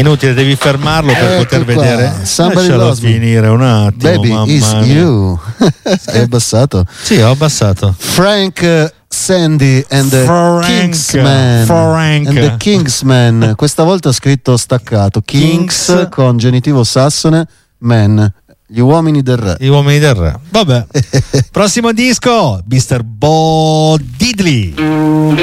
inutile, devi fermarlo per poter vedere. Lascialo finire un attimo. Baby is you. Hai abbassato? Sì, ho abbassato. Frank Sandy and the Kingsman. Frank. And the Kingsman. Questa volta scritto staccato. Kings con genitivo sassone, man. Gli uomini del re. Gli uomini del re. Vabbè. Prossimo disco, Mr. Bo Diddley.